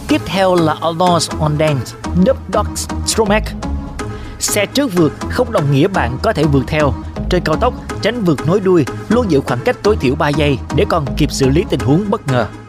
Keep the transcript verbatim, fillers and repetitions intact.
Tiếp theo là Outlaws on Dance, Dub Dogs Stromae. Xe trước vượt không đồng nghĩa bạn có thể vượt theo. Trên cao tốc, tránh vượt nối đuôi, luôn giữ khoảng cách tối thiểu ba giây để còn kịp xử lý tình huống bất ngờ.